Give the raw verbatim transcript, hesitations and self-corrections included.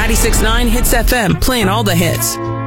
ninety-six point nine Hits F M, playing all the hits.